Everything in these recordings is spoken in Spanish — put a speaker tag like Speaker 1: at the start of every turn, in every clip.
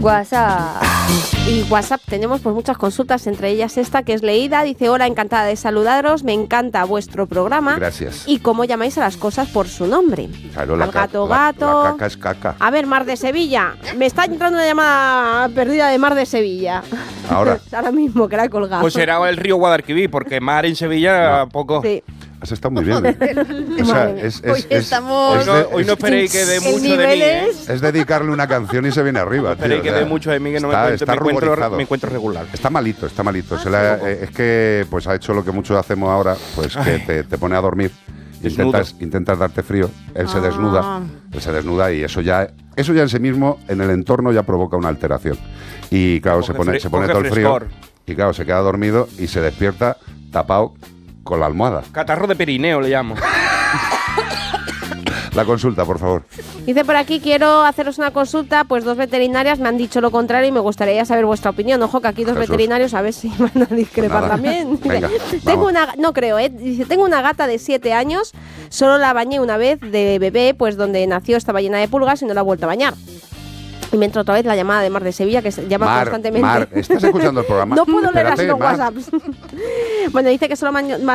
Speaker 1: WhatsApp.
Speaker 2: Y WhatsApp tenemos pues muchas consultas, entre ellas esta que es leída. Dice: hola, encantada de saludaros, me encanta vuestro programa.
Speaker 3: Gracias.
Speaker 2: Y cómo llamáis a las cosas por su nombre.
Speaker 3: Claro,
Speaker 2: Al gato.
Speaker 3: La caca es caca.
Speaker 2: A ver, Mar de Sevilla. Me está entrando una llamada perdida de Mar de Sevilla.
Speaker 3: Ahora
Speaker 2: mismo, que la he colgado.
Speaker 4: Pues será el río Guadalquivir, porque mar en Sevilla poco.
Speaker 2: Sí.
Speaker 3: Has estado muy bien.
Speaker 4: Hoy no esperéis que dé mucho de mí, ¿eh?
Speaker 3: Es dedicarle una canción y se viene arriba.
Speaker 4: Esperéis que dé mucho de mí, que no me encuentro regular.
Speaker 3: Está malito. Es que pues ha hecho lo que muchos hacemos ahora, pues que te pone a dormir. Intentas darte frío, él se desnuda y eso ya en sí mismo en el entorno ya provoca una alteración. Y claro, se pone todo el frío y claro, se queda dormido y se despierta tapado con la almohada.
Speaker 4: Catarro de Pirineo le llamo.
Speaker 3: La consulta, por favor.
Speaker 2: Dice por aquí: quiero haceros una consulta, pues 2 veterinarias me han dicho lo contrario y me gustaría saber vuestra opinión. Ojo que aquí 2 veterinarios a ver si van a discrepar también.
Speaker 3: Venga,
Speaker 2: tengo una gata de 7 años, solo la bañé una vez de bebé, pues donde nació estaba llena de pulgas y no la he vuelto a bañar. Y me entra otra vez la llamada de Mar de Sevilla, que se llama constantemente.
Speaker 3: Mar, ¿estás escuchando el programa?
Speaker 2: No puedo leer
Speaker 3: Espérate,
Speaker 2: así los
Speaker 3: Mar.
Speaker 2: WhatsApps. Bueno, dice que solo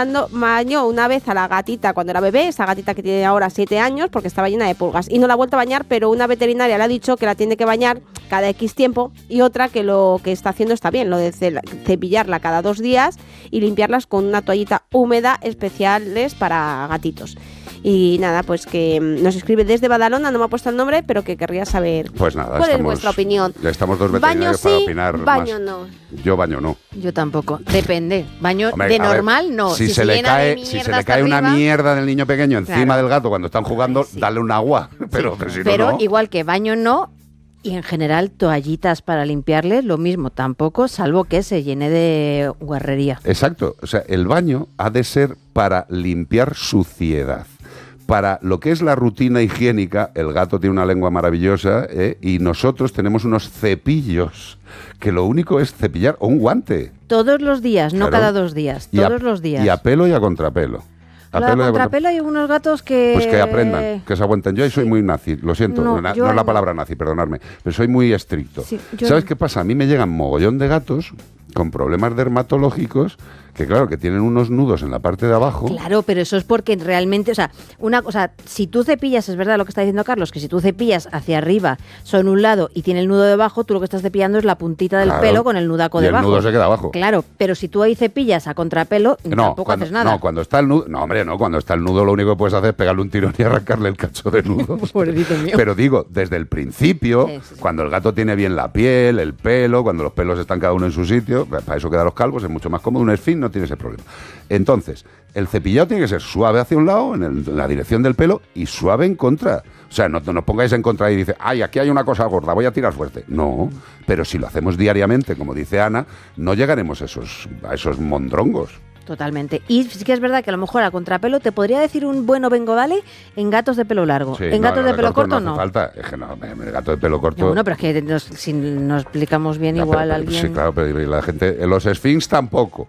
Speaker 2: bañó una vez a la gatita cuando era bebé, esa gatita que tiene ahora 7 años, porque estaba llena de pulgas. Y no la ha vuelto a bañar, pero una veterinaria le ha dicho que la tiene que bañar cada X tiempo, y otra que lo que está haciendo está bien, lo de cepillarla cada 2 días y limpiarlas con una toallita húmeda especiales para gatitos. Y nada, pues que nos escribe desde Badalona, no me ha puesto el nombre, pero que querría saber
Speaker 3: pues nada,
Speaker 2: cuál es vuestra opinión.
Speaker 3: Ya estamos 2 veterinarios para opinar
Speaker 2: baño
Speaker 3: más.
Speaker 2: no.
Speaker 3: Yo baño no.
Speaker 1: Yo tampoco. Depende. Baño
Speaker 3: Hombre,
Speaker 1: de
Speaker 3: a ver,
Speaker 1: normal no.
Speaker 3: Si se le cae una
Speaker 1: arriba,
Speaker 3: mierda del niño pequeño encima del gato cuando están jugando,
Speaker 1: sí.
Speaker 3: dale un agua. Pero si
Speaker 1: pero
Speaker 3: no.
Speaker 1: igual que baño no. Y en general toallitas para limpiarles, lo mismo, tampoco, salvo que se llene de guarrería.
Speaker 3: Exacto. O sea, el baño ha de ser para limpiar suciedad. Para lo que es la rutina higiénica, el gato tiene una lengua maravillosa, y nosotros tenemos unos cepillos que lo único es cepillar, o un guante.
Speaker 1: Todos los días, no
Speaker 3: Claro.
Speaker 1: cada 2 días, todos los días.
Speaker 3: Y a pelo y a contrapelo.
Speaker 1: A contrapelo hay unos gatos que...
Speaker 3: Pues que aprendan, que se aguanten. Yo ahí soy muy nazi, lo siento, no es la palabra nazi, perdonadme, pero soy muy estricto.
Speaker 1: Sí,
Speaker 3: ¿Sabes qué pasa? A mí me llegan mogollón de gatos con problemas dermatológicos que claro, que tienen unos nudos en la parte de abajo.
Speaker 1: Claro, pero eso es porque realmente, o sea, una cosa, si tú cepillas, es verdad lo que está diciendo Carlos, que si tú cepillas hacia arriba, son un lado y tiene el nudo debajo, tú lo que estás cepillando es la puntita del pelo con el nudaco debajo.
Speaker 3: Y el nudo se queda abajo.
Speaker 1: Claro, pero si tú ahí cepillas a contrapelo, tampoco haces nada.
Speaker 3: No, cuando está el nudo, cuando está el nudo lo único que puedes hacer es pegarle un tirón y arrancarle el cacho de nudo.
Speaker 1: Pobrecito mío.
Speaker 3: Pero digo, desde el principio, cuando el gato tiene bien la piel, el pelo, cuando los pelos están cada uno en su sitio, para eso quedan los calvos, es mucho más cómodo, un esfínter no tiene ese problema. Entonces, el cepillado tiene que ser suave hacia un lado, en la dirección del pelo, y suave en contra. O sea, no nos pongáis en contra y dice, ay, aquí hay una cosa gorda, voy a tirar fuerte. No, pero si lo hacemos diariamente, como dice Ana, no llegaremos a esos mondrongos.
Speaker 1: Totalmente. Y sí que es verdad que a lo mejor a contrapelo te podría decir un bueno bengodale en gatos de pelo largo.
Speaker 3: Sí,
Speaker 1: en gatos de pelo corto
Speaker 3: no. hace falta. Es que no, el gato de pelo corto...
Speaker 1: Bueno, pero es que si nos explicamos bien, igual alguien...
Speaker 3: Sí, claro, pero la gente... Los Sphinx tampoco.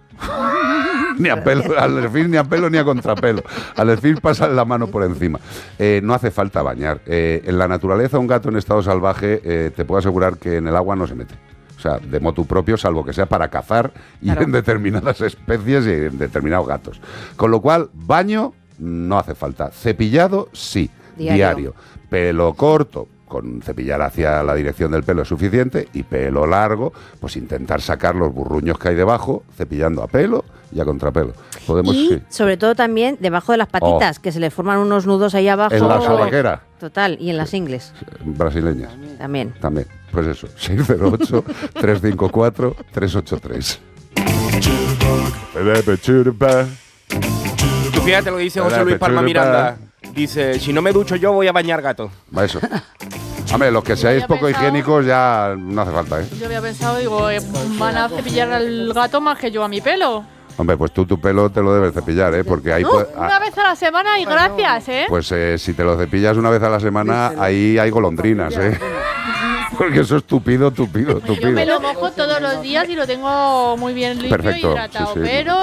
Speaker 3: Ni a pelo, al Sphinx ni a pelo ni a contrapelo. Al Sphinx pasa la mano por encima. No hace falta bañar. En la naturaleza, un gato en estado salvaje, te puedo asegurar que en el agua no se mete. O sea, de motu propio, salvo que sea para cazar y en determinadas especies y en determinados gatos. Con lo cual, baño no hace falta. Cepillado, sí, diario. Pelo corto, con cepillar hacia la dirección del pelo es suficiente, y pelo largo, pues intentar sacar los burruños que hay debajo, cepillando a pelo y a contrapelo.
Speaker 1: Sobre todo también debajo de las patitas, que se le forman unos nudos ahí abajo.
Speaker 3: En la sobaquera.
Speaker 1: Total, y en las ingles.
Speaker 3: Brasileñas.
Speaker 1: También.
Speaker 3: Pues eso, 608-354-383.
Speaker 4: Tú fíjate lo que dice José Luis Palma Miranda. Dice, si no me ducho yo, voy a bañar gato.
Speaker 3: Eso. Hombre, los que seáis poco higiénicos ya no hace falta, ¿eh?
Speaker 5: Yo había pensado, digo, van a cepillar al gato más que yo a mi pelo.
Speaker 3: Hombre, pues tú tu pelo te lo debes cepillar, ¿eh? Porque ahí...
Speaker 5: Una vez a la semana y gracias, ¿eh?
Speaker 3: Pues si te lo cepillas una vez a la semana, ahí hay golondrinas, ¿eh? Porque eso es tupido.
Speaker 5: Yo me lo mojo todos los días y lo tengo muy bien limpio y hidratado, pero...